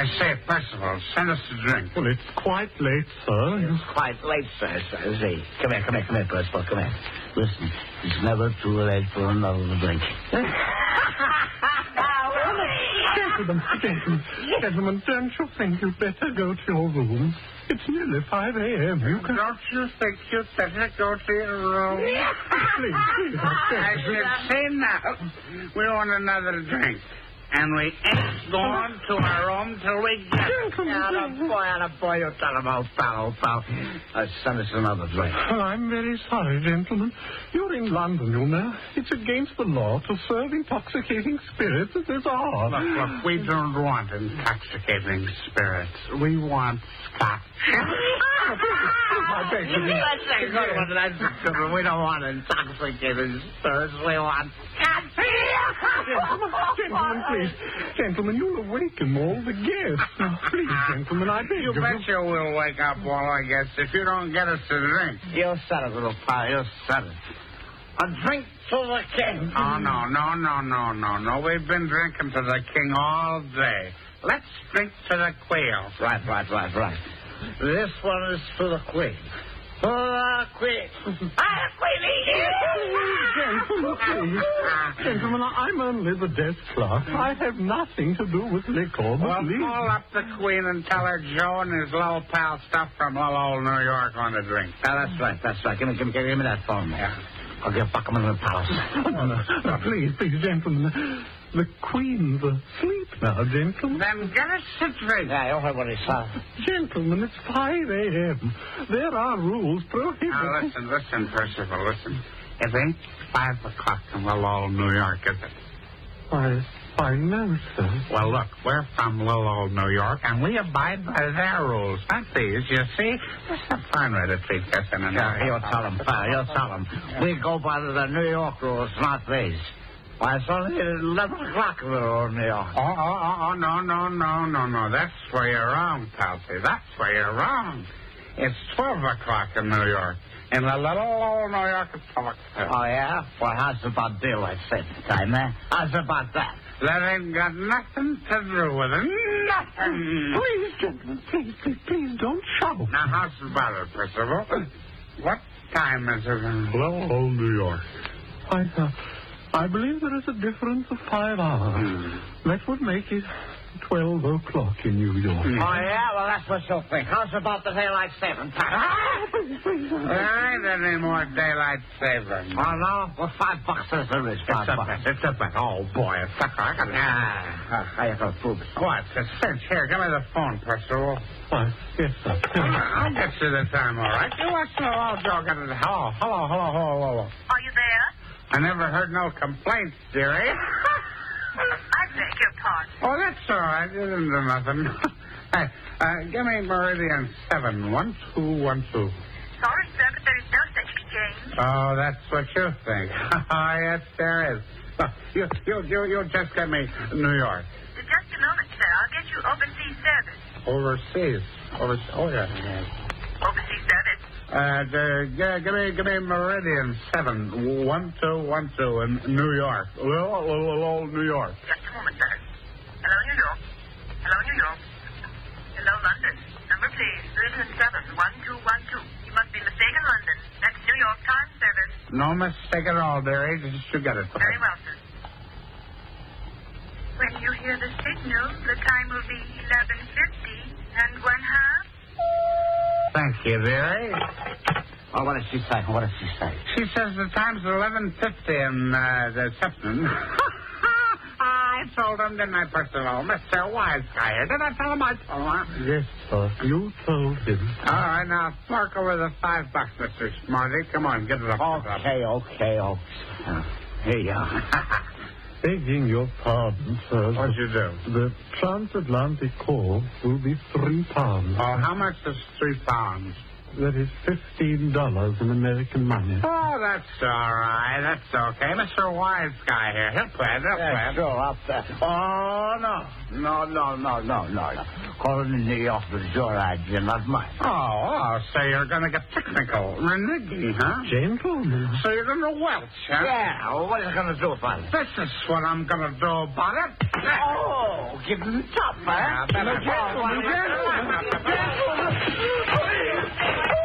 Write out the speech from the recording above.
I say, Percival, send us a drink. Well, it's quite late, sir. It's quite late, sir. See, come here, Percival, come here. Listen, it's never too late for another drink. Gentlemen, don't you think you'd better go to your room? It's nearly 5 a.m. Don't you think you'd better go to your room? Please, I should say now, we want another drink. And we ain't going to our room till we get it. Boy, you tell him, old pal. Send us another drink. Oh, I'm very sorry, gentlemen. You're in London, you know. It's against the law to serve intoxicating spirits at this hour. Look, we don't want intoxicating spirits. We want scotch. I beg you. We don't want intoxicating spirits. We want scotch. Gentlemen, you'll awaken all the guests. Now, please, gentlemen, I beg you. You betcha we'll wake up all our guests if you don't get us a drink. You said it, little pal. You said it. A drink to the king. Oh, no. We've been drinking to the king all day. Let's drink to the quail. Right. This one is for the queen. For the queen. Gentlemen, I'm only the desk clerk. I have nothing to do with liquor. Well, call up the queen and tell her Joe and his little pal stuff from little old New York on the drink. That's right. Give me that phone. Yeah. I'll get back in the palace. No, please, gentlemen. The queen's asleep now, gentlemen. Then get us a drink. Yeah, you heard what he said. Gentlemen, it's 5 a.m. There are rules prohibited. Now, listen, Percival, listen. It ain't 5 o'clock in little old New York, is it? I know, sir. Well, look, we're from little old New York, and we abide by their rules, not these, you see? It's a fine way to treat this in an You tell him, pal. You tell him. We go by the New York rules, not these. Why, it's only 11 o'clock in little old New York. Oh, no. That's where you're wrong, Palsy. That's where you're wrong. It's 12 o'clock in New York. In the little old New York, it's 12 o'clock. Oh, yeah? Well, how's about daylight saving time, eh? How's about that? That ain't got nothing to do with it. Nothing. Please, gentlemen, please don't shout. Now, how's about it, Percival? What time is it in little old New York? I believe there is a difference of 5 hours. That would make it 12 o'clock in New York. Oh, yeah? Well, that's what you'll think. How's about the daylight saving time? There ain't any more daylight saving. Oh, no? Well, $5 is there is. It's a bet. Oh, boy. It's a I got how you gonna prove it? What? It's a cinch. Here, give me the phone, Percival. Why, yes, sir. I'll get you the time, all right? You watch the old dog get it. Hello. Are you there? I never heard no complaints, dearie. I beg your pardon. Oh, that's all right. You didn't do nothing. Hey, give me Meridian 71212. Sorry, sir, but there is no such exchange. Oh, that's what you think. Yes, there is. Look, you just get me New York. Just a moment, sir. I'll get you overseas service. Overseas? Oh, yeah. Overseas service. Give me Meridian 71212 in New York. Little New York. Just a moment, sir. Hello, New York. Hello, London. Number, please. Meridian 71212. You must be mistaken, London. That's New York time service. No mistake at all, dearie. Just you get it. Very well, sir. When you hear the signal, the time will be 11:50 and 1/2. Thank you, dearie. Oh, what does she say? She says the time's 11:50 in the Septon. I told him, didn't I, Percival? Mr. Wise Guy here. Did I tell him I told him? Yes, sir. You told him. All right, now, mark over the $5, Mr. Smarty. Come on, get it up. Okay. Here you are. Begging your pardon, sir. What'd you do? The transatlantic call will be £3. Oh, how much is £3? That is $15 in American money. Oh, that's all right. That's okay. Mr. Wise Guy here. He'll play it. Sure, I'll play. Oh, no. Calling in New York is your idea, not mine. Oh, so you're going to get technical. Reneging, huh? Gentlemen. So you're going to welch, huh? Yeah, well, what are you going to do about it? This is what I'm going to do about it. Oh, it in top, eh? Gentlemen,